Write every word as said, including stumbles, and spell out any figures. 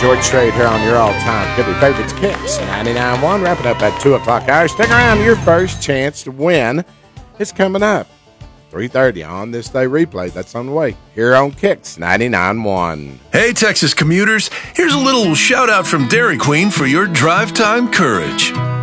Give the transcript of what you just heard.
George Strait here on your all-time Philly favorites, Kicks ninety-nine point one, wrapping up at two o'clock hour. Stick around, your first chance to win is coming up. three thirty on This Day Replay. That's on the way here on Kicks ninety-nine point one. Hey, Texas commuters, here's a little shout-out from Dairy Queen for your drive time courage.